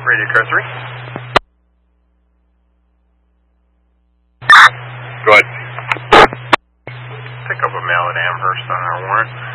Radio Cursory. Go ahead. Pick up a mail at Amherst on our warrant.